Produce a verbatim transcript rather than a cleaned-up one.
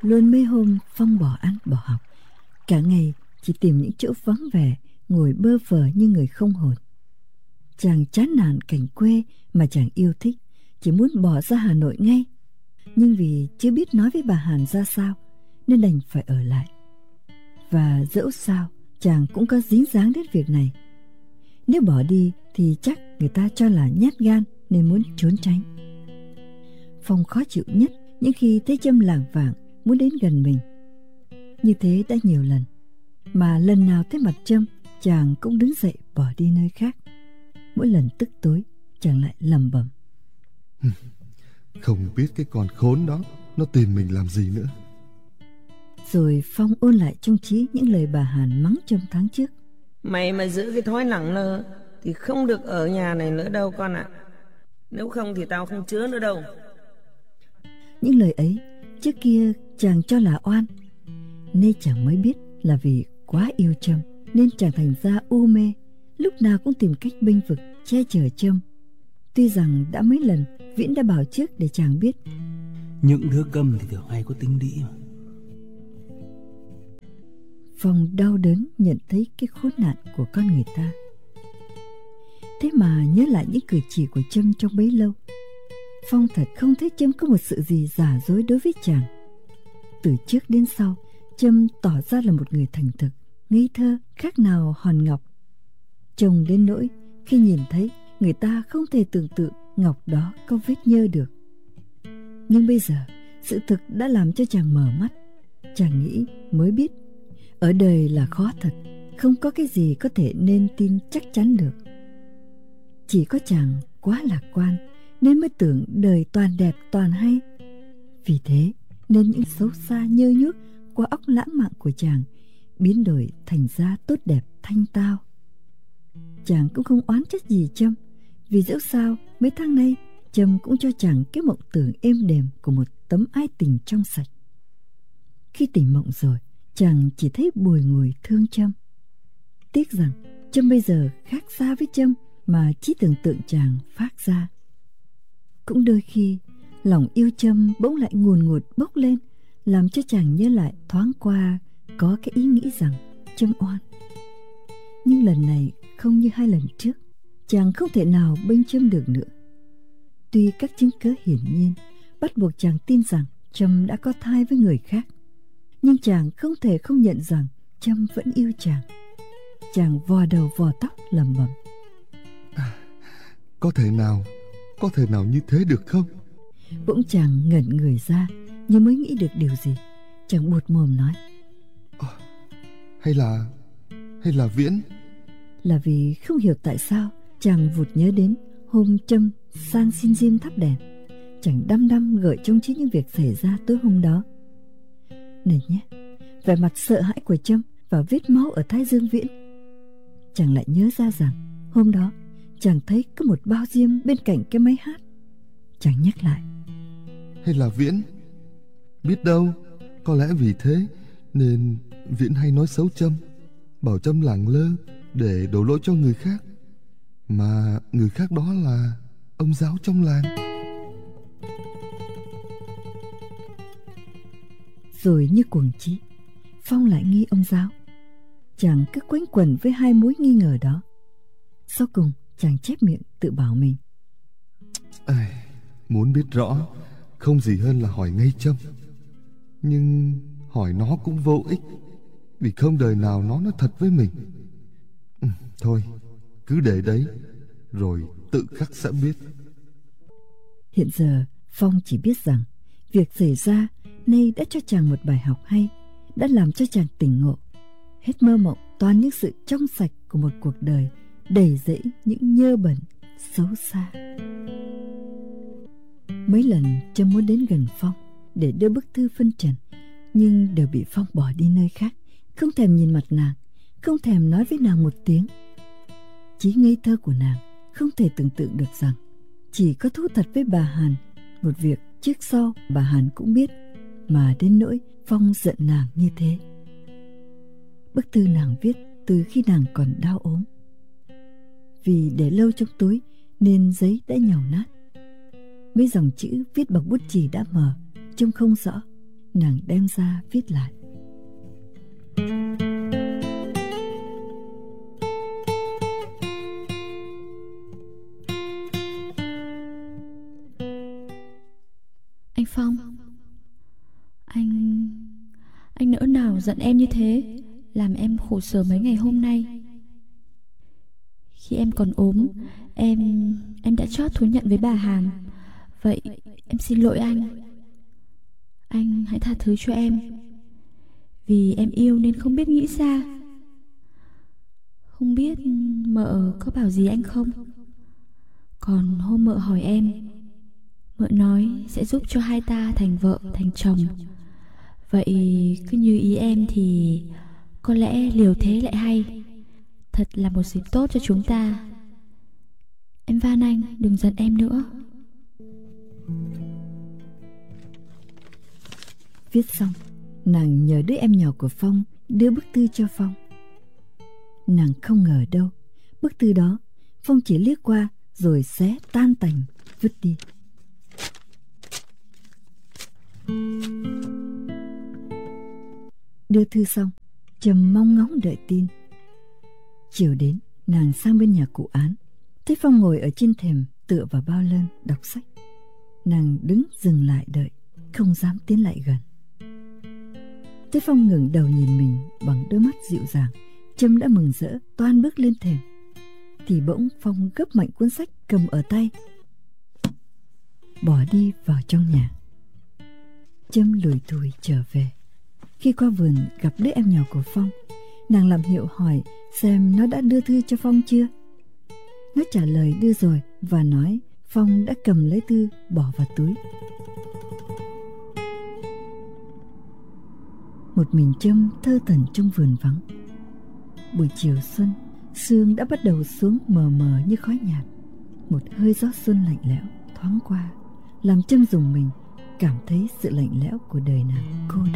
Luôn mấy hôm Phong bỏ ăn bỏ học, cả ngày chỉ tìm những chỗ vắng vẻ, ngồi bơ phờ như người không hồn. Chàng chán nản cảnh quê mà chàng yêu thích, chỉ muốn bỏ ra Hà Nội ngay. Nhưng vì chưa biết nói với bà Hàn ra sao nên đành phải ở lại. Và dẫu sao chàng cũng có dính dáng đến việc này. Nếu bỏ đi thì chắc người ta cho là nhát gan nên muốn trốn tránh. Phong khó chịu nhất những khi thấy Trâm lảng vảng muốn đến gần mình. Như thế đã nhiều lần, mà lần nào thấy mặt Trâm, chàng cũng đứng dậy bỏ đi nơi khác. Mỗi lần tức tối, chàng lại lẩm bẩm: không biết cái con khốn đó nó tìm mình làm gì nữa. Rồi Phong ôn lại trong trí những lời bà Hàn mắng Trâm tháng trước: Mày mà giữ cái thói lẳng lơ thì không được ở nhà này nữa đâu con ạ. Nếu không thì tao không chứa nữa đâu. Những lời ấy trước kia chàng cho là oan, nay chàng mới biết là vì quá yêu Trâm nên chàng thành ra u mê, lúc nào cũng tìm cách bênh vực che chở Trâm. Tuy rằng đã mấy lần Viễn đã bảo trước để chàng biết. Những đứa câm thì thường hay có tính đĩ mà. Phong đau đớn nhận thấy cái khốn nạn của con người ta. Thế mà nhớ lại những cử chỉ của Trâm trong bấy lâu, Phong thật không thấy Trâm có một sự gì giả dối đối với chàng. Từ trước đến sau, Trâm tỏ ra là một người thành thực, ngây thơ, khác nào hòn ngọc. Trông đến nỗi khi nhìn thấy, người ta không thể tưởng tượng ngọc đó có vết nhơ được. Nhưng bây giờ, sự thực đã làm cho chàng mở mắt. Chàng nghĩ mới biết, ở đời là khó thật, không có cái gì có thể nên tin chắc chắn được. Chỉ có chàng quá lạc quan nên mới tưởng đời toàn đẹp toàn hay. Vì thế nên những xấu xa nhơ nhuốc qua óc lãng mạn của chàng biến đổi thành ra tốt đẹp thanh tao. Chàng cũng không oán trách gì Trâm, vì dẫu sao mấy tháng nay Trâm cũng cho chàng cái mộng tưởng êm đềm của một tấm ái tình trong sạch. Khi tỉnh mộng rồi, chàng chỉ thấy bùi ngùi thương Trâm. Tiếc rằng Trâm bây giờ khác xa với Trâm mà trí tưởng tượng chàng phát ra. Cũng đôi khi lòng yêu Trâm bỗng lại ngùn ngụt bốc lên, làm cho chàng nhớ lại thoáng qua có cái ý nghĩ rằng Trâm oan. Nhưng lần này không như hai lần trước, chàng không thể nào bênh Trâm được nữa. Tuy các chứng cớ hiển nhiên bắt buộc chàng tin rằng Trâm đã có thai với người khác, nhưng chàng không thể không nhận rằng Trâm vẫn yêu chàng. Chàng vò đầu vò tóc lẩm bẩm: à, Có thể nào Có thể nào như thế được không? Bỗng chàng ngẩn người ra như mới nghĩ được điều gì. Chàng buột mồm nói: à, Hay là Hay là Viễn? Là vì không hiểu tại sao chàng vụt nhớ đến hôm Trâm sang xin diêm thắp đèn. Chàng đăm đăm gợi trong trí những việc xảy ra tối hôm đó. Này nhé, vẻ mặt sợ hãi của Trâm và vết máu ở thái dương Viễn. Chàng lại nhớ ra rằng hôm đó chàng thấy có một bao diêm bên cạnh cái máy hát. Chàng nhắc lại: Hay là Viễn? Biết đâu, có lẽ vì thế nên Viễn hay nói xấu Trâm, bảo Trâm lẳng lơ để đổ lỗi cho người khác, mà người khác đó là ông giáo trong làng. Rồi như cuồng trí, Phong lại nghi ông giáo. Chàng cứ quanh quẩn với hai mối nghi ngờ đó. Sau cùng chàng chép miệng tự bảo mình: Ai, muốn biết rõ không gì hơn là hỏi ngay Trâm. Nhưng hỏi nó cũng vô ích, vì không đời nào nó nói thật với mình. ừ, Thôi cứ để đấy, rồi tự khắc sẽ biết. Hiện giờ Phong chỉ biết rằng việc xảy ra nay đã cho chàng một bài học hay, đã làm cho chàng tỉnh ngộ. Hết mơ mộng toàn những sự trong sạch của một cuộc đời đầy rẫy những nhơ bẩn xấu xa. Mấy lần Trâm muốn đến gần Phong để đưa bức thư phân trần, nhưng đều bị Phong bỏ đi nơi khác, không thèm nhìn mặt nàng, không thèm nói với nàng một tiếng. Trí ngây thơ của nàng không thể tưởng tượng được rằng chỉ có thú thật với bà Hàn, một việc trước sau bà Hàn cũng biết, mà đến nỗi Phong giận nàng như thế. Bức thư nàng viết từ khi nàng còn đau ốm. Vì để lâu trong túi nên giấy đã nhàu nát. Mấy dòng chữ viết bằng bút chì đã mờ, trông không rõ, nàng đem ra viết lại. Anh Phong, Anh... Anh nỡ nào giận em như thế, làm em khổ sở mấy ngày hôm nay. Khi em còn ốm, Em... Em đã chót thú nhận với bà Hàm. Vậy em xin lỗi anh. Anh hãy tha thứ cho em. Vì em yêu nên không biết nghĩ xa. Không biết mợ có bảo gì anh không? Còn hôm mợ hỏi em, mợ nói sẽ giúp cho hai ta thành vợ thành chồng. Vậy cứ như ý em thì có lẽ liều thế lại hay. Thật là một dịp tốt cho chúng ta. Em van anh đừng giận em nữa. Viết xong, nàng nhờ đứa em nhỏ của Phong đưa bức thư cho Phong. Nàng không ngờ đâu, bức thư đó Phong chỉ liếc qua rồi xé tan tành vứt đi. Đưa thư xong, Trầm mong ngóng đợi tin. Chiều đến, nàng sang bên nhà cụ Án, thấy Phong ngồi ở trên thềm tựa vào bao lơn đọc sách. Nàng đứng dừng lại đợi, không dám tiến lại gần. Thấy Phong ngẩng đầu nhìn mình bằng đôi mắt dịu dàng, Trâm đã mừng rỡ toan bước lên thềm. Thì bỗng Phong gấp mạnh cuốn sách cầm ở tay, bỏ đi vào trong nhà. Trâm lủi thủi trở về. Khi qua vườn gặp đứa em nhỏ của Phong, nàng làm hiệu hỏi xem nó đã đưa thư cho Phong chưa. Nó trả lời đưa rồi và nói Phong đã cầm lấy thư bỏ vào túi. Một mình Trâm thơ thẩn trong vườn vắng. Buổi chiều xuân, sương đã bắt đầu xuống mờ mờ như khói nhạt. Một hơi gió xuân lạnh lẽo thoáng qua, làm Trâm rùng mình, cảm thấy sự lạnh lẽo của đời nàng cô